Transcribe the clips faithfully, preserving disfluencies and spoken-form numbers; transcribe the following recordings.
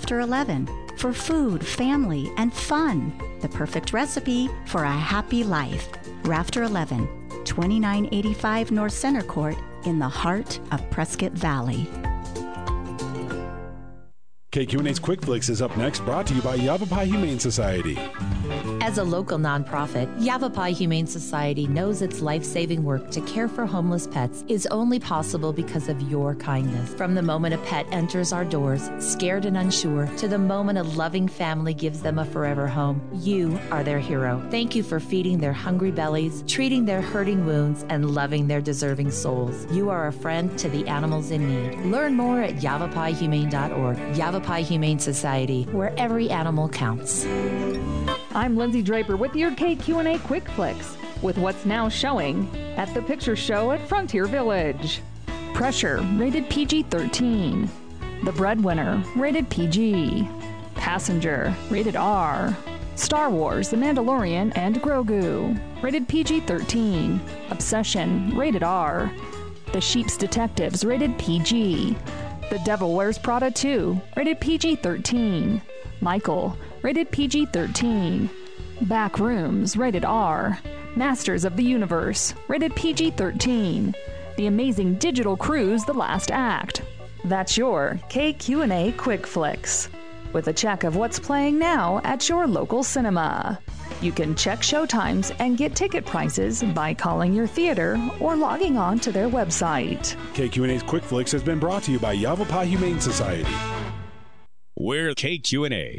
Rafter eleven for food, family, and fun. The perfect recipe for a happy life. Rafter eleven, twenty-nine eighty-five North Center Court in the heart of Prescott Valley. K Q N A's Quick Flicks is up next, brought to you by Yavapai Humane Society. As a local nonprofit, Yavapai Humane Society knows its life-saving work to care for homeless pets is only possible because of your kindness. From the moment a pet enters our doors, scared and unsure, to the moment a loving family gives them a forever home, you are their hero. Thank you for feeding their hungry bellies, treating their hurting wounds, and loving their deserving souls. You are a friend to the animals in need. Learn more at yavapai humane dot org. Yavapai Humane Society, where every animal counts. I'm Lindsay Draper with your K Q N A Quick Flicks, with what's now showing at the Picture Show at Frontier Village. Pressure, rated P G thirteen. The Breadwinner, rated P G. Passenger, rated R. Star Wars, The Mandalorian and Grogu, rated P G thirteen. Obsession, rated R. The Sheep's Detectives, rated P G. The Devil Wears Prada two, rated P G thirteen. Michael, rated P G thirteen. Backrooms, rated R. Masters of the Universe, rated P G thirteen. The Amazing Digital Cruise, The Last Act. That's your K Q N A Quick Flicks, with a check of what's playing now at your local cinema. You can check showtimes and get ticket prices by calling your theater or logging on to their website. K Q N A's Quick Flicks has been brought to you by Yavapai Humane Society. We're K Q N A.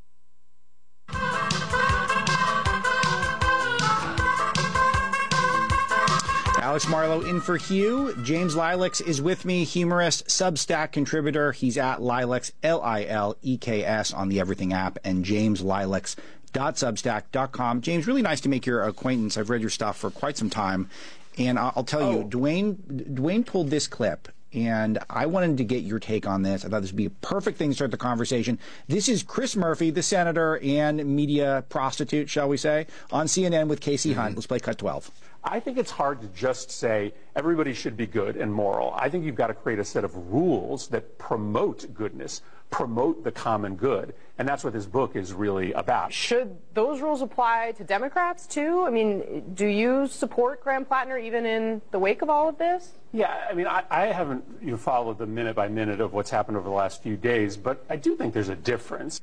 Alex Marlowe in for Hugh. James Lileks is with me, humorist, Substack contributor. He's at Lileks, L I L E K S, on the Everything app, and james lileks dot substack dot com. James, really nice to make your acquaintance. I've read your stuff for quite some time, and I'll, I'll tell oh. you, Dwayne, Dwayne pulled this clip, and I wanted to get your take on this. I thought this would be a perfect thing to start the conversation. This is Chris Murphy, the senator and media prostitute, shall we say, on C N N with Casey Hunt. Let's play cut twelve. I think it's hard to just say everybody should be good and moral. I think you've got to create a set of rules that promote goodness, promote the common good, and that's what this book is really about. Should those rules apply to Democrats, too? I mean, do you support Graham Plattner even in the wake of all of this? Yeah, I mean, I, I haven't you know, followed the minute by minute of what's happened over the last few days, but I do think there's a difference.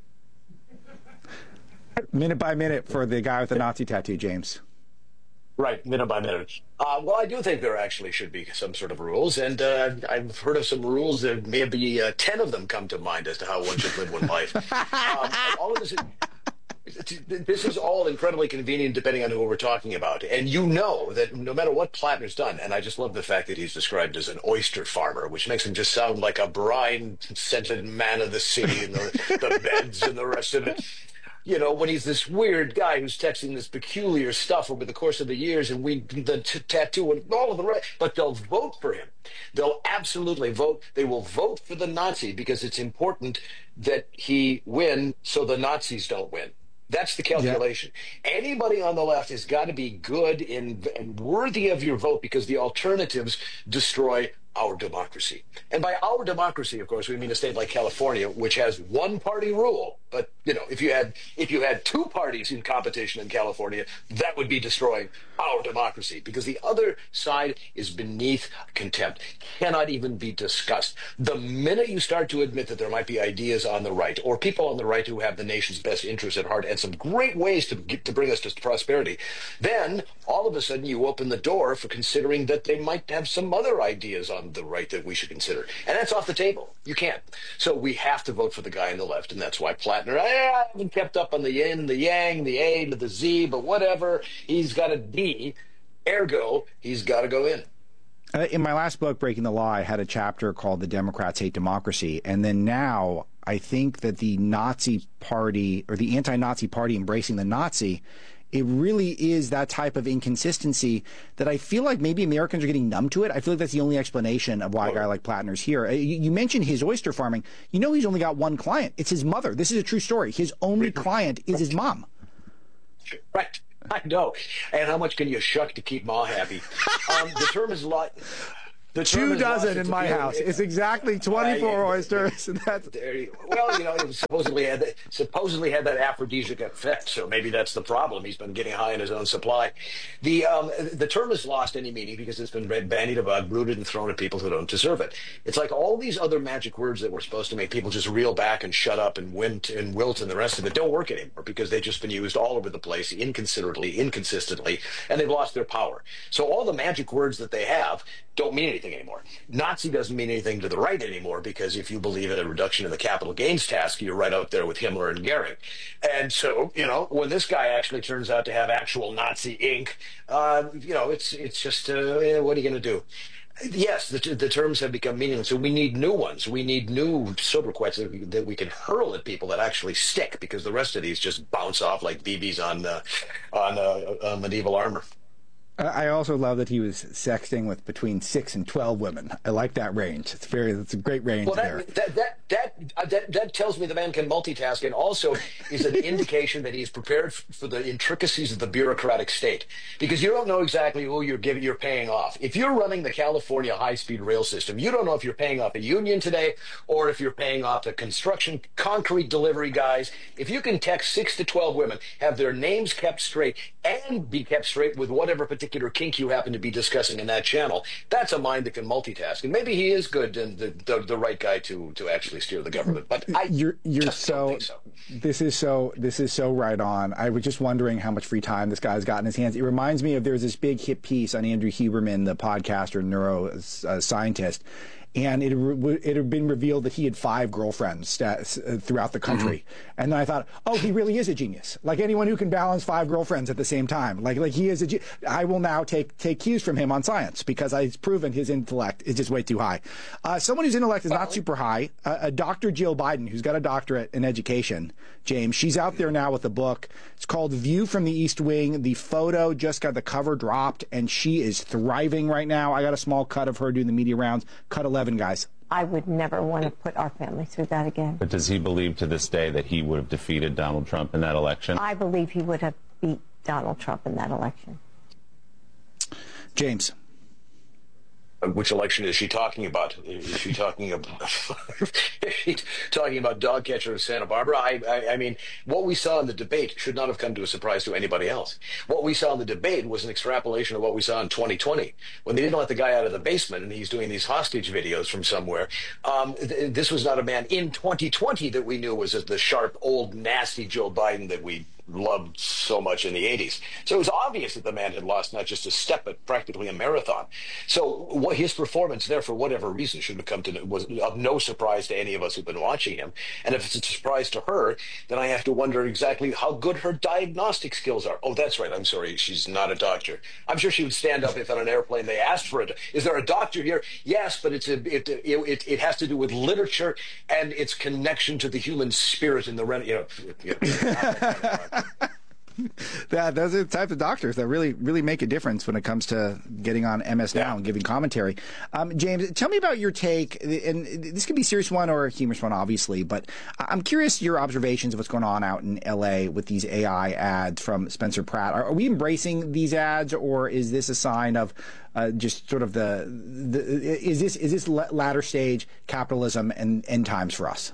Minute by minute for the guy with the Nazi tattoo, James. Right, minute by minute. Uh, well, I do think there actually should be some sort of rules, and uh, I've heard of some rules. There may be uh, ten of them come to mind as to how one should live one life. um, all of this, is, this is all incredibly convenient depending on who we're talking about. And you know that no matter what Plattner's done, and I just love the fact that he's described as an oyster farmer, which makes him just sound like a brine-scented man of the sea and the, the beds and the rest of it. You know, when he's this weird guy who's texting this peculiar stuff over the course of the years, and we the t- tattoo and all of the right, but they'll vote for him. They'll absolutely vote. They will vote for the Nazi because it's important that he win so the Nazis don't win. That's the calculation. Yeah. Anybody on the left has got to be good in, and worthy of your vote because the alternatives destroy our democracy. And by our democracy, of course, we mean a state like California, which has one-party rule. But, you know, if you had if you had two parties in competition in California, that would be destroying our democracy because the other side is beneath contempt, cannot even be discussed. The minute you start to admit that there might be ideas on the right or people on the right who have the nation's best interests at heart and some great ways to get, to bring us to prosperity, then all of a sudden you open the door for considering that they might have some other ideas on the right that we should consider. And that's off the table. You can't. So we have to vote for the guy on the left, and that's why Plattner, I haven't kept up on the yin, the yang, the A to the Z, but whatever. He's got a D. Ergo, he's got to go in. Uh, in my last book, Breaking the Law, I had a chapter called The Democrats Hate Democracy. And then now I think that the Nazi party or the anti-Nazi party embracing the Nazi, it really is that type of inconsistency that I feel like maybe Americans are getting numb to it. I feel like that's the only explanation of why a guy like Plattner's here. You, you mentioned his oyster farming. You know he's only got one client. It's his mother. This is a true story. His only client is his mom. Right. I know. And how much can you shuck to keep Ma happy? Um, the term is li- The Two dozen in my house. It's exactly twenty-four uh, oysters. And that's... There you, well, you know, it supposedly had that, supposedly had that aphrodisiac effect, so maybe that's the problem. He's been getting high in his own supply. The um, the term has lost any meaning because it's been bandied about, brooded, and thrown at people who don't deserve it. It's like all these other magic words that were supposed to make people just reel back and shut up and wint and wilt and the rest of it don't work anymore because they've just been used all over the place inconsiderately, inconsistently, and they've lost their power. So all the magic words that they have don't mean anything anymore. Nazi doesn't mean anything to the right anymore because if you believe in a reduction of the capital gains tax, you're right up there with Himmler and Goering. And so, you know, when this guy actually turns out to have actual Nazi ink, uh, you know, it's it's just, uh, yeah, what are you going to do? Yes, the, the terms have become meaningless, so we need new ones. We need new sobriquets that we, that we can hurl at people that actually stick because the rest of these just bounce off like B Bs on, uh, on uh, uh, medieval armor. I also love that he was sexting with between six and twelve women. I like that range. It's very, it's a great range well, that, there. That that that, uh, that that tells me the man can multitask, and also is an indication that he's prepared for the intricacies of the bureaucratic state. Because you don't know exactly who you're giving, you're paying off. If you're running the California high-speed rail system, you don't know if you're paying off a union today or if you're paying off the construction concrete delivery guys. If you can text six to twelve women, have their names kept straight, and be kept straight with whatever particular kink you happen to be discussing in that channel, that's a mind that can multitask. And maybe he is good and the, the, the right guy to, to actually steer the government. But I you're, you're just so, don't think so. This is so this is so right on. I was just wondering how much free time this guy's got in his hands. It reminds me of there's this big hit piece on Andrew Huberman, the podcaster, neuroscientist. And it, it had been revealed that he had five girlfriends throughout the country. Mm-hmm. And then I thought, oh, he really is a genius. Like anyone who can balance five girlfriends at the same time. Like like he is a ge- I will now take take cues from him on science because it's proven his intellect is just way too high. Uh, someone whose intellect is not super high, uh, a Doctor Jill Biden, who's got a doctorate in education, James, she's out there now with a book. It's called View from the East Wing. The photo just got the cover dropped, and she is thriving right now. I got a small cut of her doing the media rounds. Cut eleven, guys. I would never want to put our family through that again. But does he believe to this day that he would have defeated Donald Trump in that election? I believe he would have beat Donald Trump in that election. James. Which election is she talking about? Is she talking about is she talking about dog catcher of Santa Barbara? I, I, I mean, what we saw in the debate should not have come to a surprise to anybody else. What we saw in the debate was an extrapolation of what we saw in twenty twenty when they didn't let the guy out of the basement and he's doing these hostage videos from somewhere. Um, th- this was not a man in twenty twenty that we knew was the sharp, old, nasty Joe Biden that we loved so much in the eighties. So it was obvious that the man had lost not just a step, but practically a marathon. So what his performance there, for whatever reason, should have come to was of no surprise to any of us who've been watching him. And if it's a surprise to her, then I have to wonder exactly how good her diagnostic skills are. Oh, that's right. I'm sorry. She's not a doctor. I'm sure she would stand up if on an airplane they asked for it. Is there a doctor here? Yes, but it's a, it, it, it, it has to do with literature and its connection to the human spirit in the, you know, you know that those are the type of doctors that really really make a difference when it comes to getting on M S Now yeah. and giving commentary. Um, James, tell me about your take, and this could be a serious one or a humorous one, obviously, but I'm curious your observations of what's going on out in L A with these A I ads from Spencer Pratt. Are, are we embracing these ads, or is this a sign of uh, just sort of the, the is this is this latter stage capitalism and end times for us?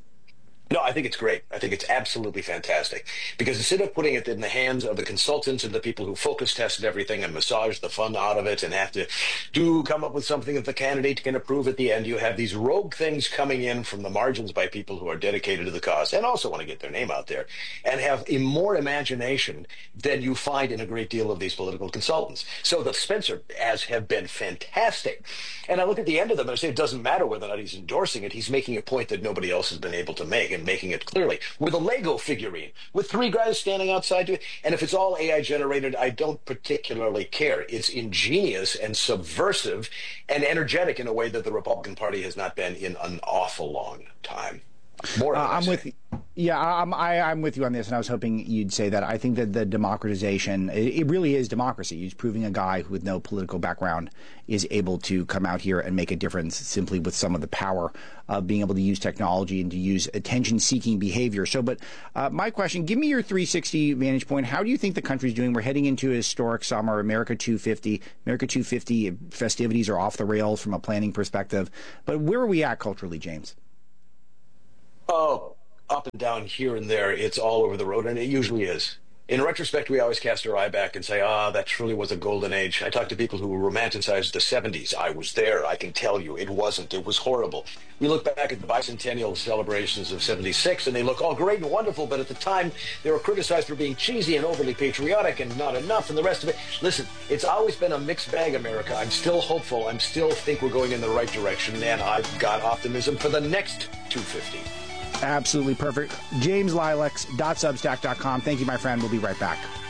No, I think it's great. I think it's absolutely fantastic because instead of putting it in the hands of the consultants and the people who focus tested everything and massage the fun out of it and have to do come up with something that the candidate can approve at the end, you have these rogue things coming in from the margins by people who are dedicated to the cause and also want to get their name out there and have more imagination than you find in a great deal of these political consultants. So the Spencer ads have been fantastic. And I look at the end of them and I say it doesn't matter whether or not he's endorsing it. He's making a point that nobody else has been able to make. And making it clearly with a Lego figurine with three guys standing outside to it. And if it's all A I generated, I don't particularly care. It's ingenious and subversive and energetic in a way that the Republican Party has not been in an awful long time. More uh, I'm with you. Yeah, I'm, I, I'm with you on this, and I was hoping you'd say that. I think that the democratization, it, it really is democracy. It's proving a guy with no political background is able to come out here and make a difference simply with some of the power of being able to use technology and to use attention-seeking behavior. So, but uh, my question, give me your three sixty vantage point. How do you think the country's doing? We're heading into a historic summer, America two fifty. America two fifty festivities are off the rails from a planning perspective. But where are we at culturally, James? Oh, up and down here and there, it's all over the road, and it usually is. In retrospect, we always cast our eye back and say, ah, that truly was a golden age. I talk to people who romanticize the seventies. I was there. I can tell you it wasn't. It was horrible. We look back at the bicentennial celebrations of seventy-six, and they look all great and wonderful, but at the time, they were criticized for being cheesy and overly patriotic and not enough and the rest of it. Listen, it's always been a mixed bag, America. I'm still hopeful. I'm still think we're going in the right direction, and I've got optimism for the next two fifty. Absolutely perfect. James Lilex dot substack dot com. Thank you, my friend. We'll be right back.